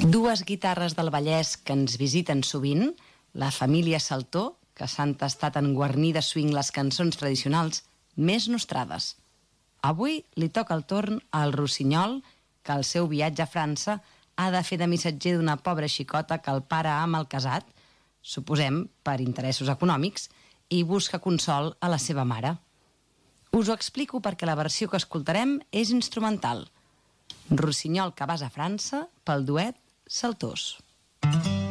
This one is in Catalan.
Dues guitarres del Vallès que ens visiten sovint, la família Saltó, que s'han tastat en guarnir de swing les cançons tradicionals més nostrades. Avui li toca el torn al Rossinyol, que al seu viatge a França ha de fer de missatger d'una pobra xicota que el pare ha malcasat, suposem per interessos econòmics, i busca consol a la seva mare. Us ho explico perquè la versió que escoltarem és instrumental. Rossinyol que vas a França pel duet Saltós.